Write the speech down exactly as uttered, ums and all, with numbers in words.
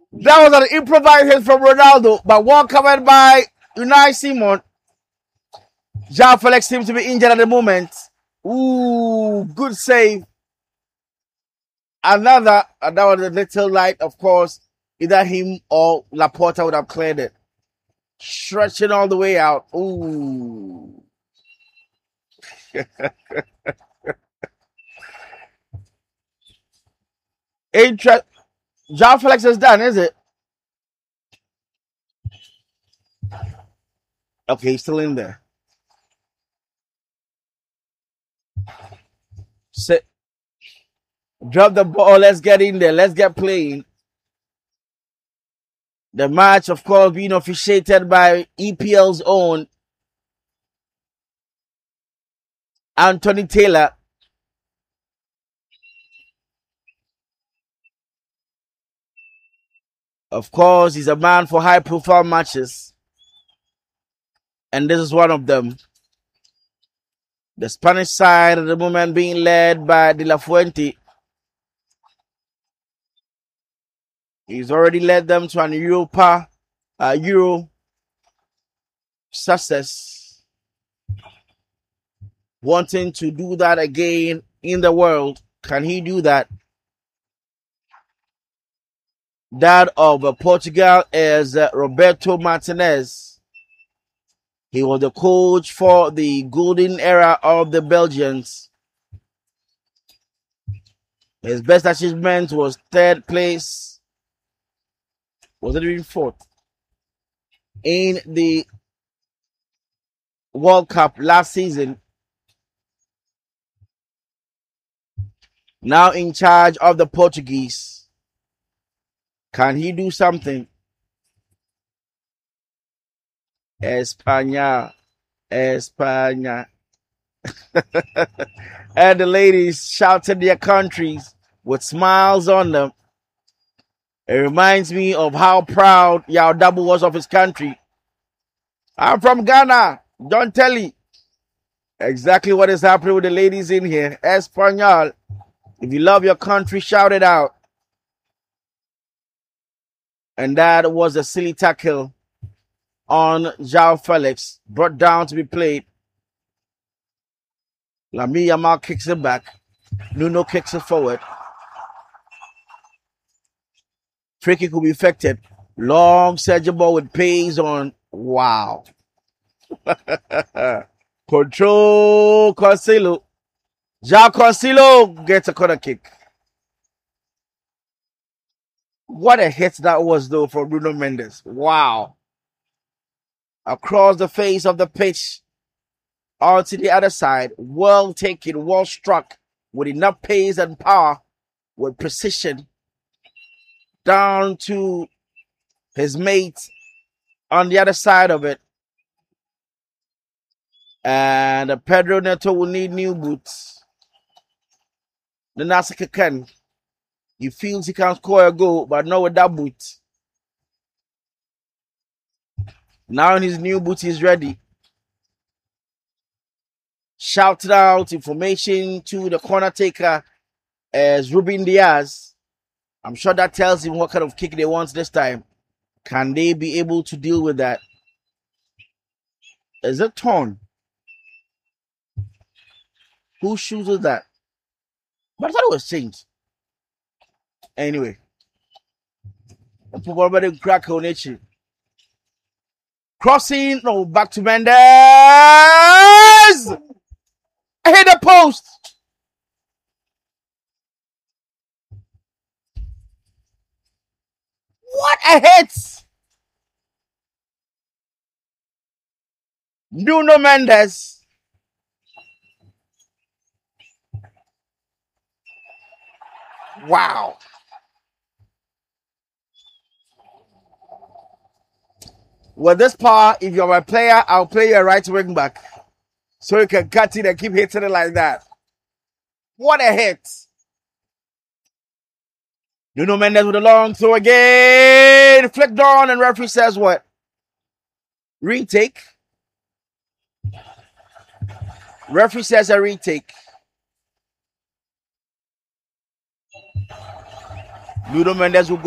That was an improvised hit from Ronaldo, but one covered by Unai Simon. João Felix seems to be injured at the moment. Ooh, good save. Another, and that was a little light, of course. Either him or Laporta would have cleared it. Stretching all the way out. Ooh. Interest. João Felix is done, is it? Okay, he's still in there. Sit. Drop the ball. Let's get in there. Let's get playing. The match, of course, being officiated by E P L's own Anthony Taylor. Of course, he's a man for high-profile matches. And this is one of them. The Spanish side at the moment being led by De La Fuente. He's already led them to an Europa, uh, Euro success. Wanting to do that again in the world. Can he do that? That of uh, Portugal is uh, Roberto Martinez. He was the coach for the golden era of the Belgians. His best achievement was third place. Was it even fourth? In the World Cup last season. Now in charge of the Portuguese. Can he do something? España. España. And the ladies shouted their countries with smiles on them. It reminds me of how proud Yao Dabu was of his country. I'm from Ghana. John Telly. Exactly what is happening with the ladies in here. Espanol. If you love your country, shout it out. And that was a silly tackle on João Felix. Brought down to be played. Lamine Yamal kicks it back. Nuno kicks it forward. Free kick will be affected. Long Sergio ball with pace on. Wow. Control Cancelo. João Cancelo gets a corner kick. What a hit that was, though, for Bruno Mendes. Wow. Across the face of the pitch. Onto the other side. Well taken, well struck. With enough pace and power. With precision. Down to his mate on the other side of it. And Pedro Neto will need new boots. The Nasika can. He feels he can score a goal, but not with that boot. Now in his new boot, he's ready. Shouted out information to the corner taker as Ruben Diaz. I'm sure that tells him what kind of kick they want this time. Can they be able to deal with that? Is it torn? Whose shoes was that? But I thought it was changed. Anyway. Crossing. No, back to Mendes. Hit the post. What a hit. Nuno Mendes. Wow. With this power, if you're my player, I'll play your right wing back. So you can cut it and keep hitting it like that. What a hit. Nuno Mendes with a long throw again. Flicked on and referee says what? Retake. Referee says a retake. Nuno Mendes will go.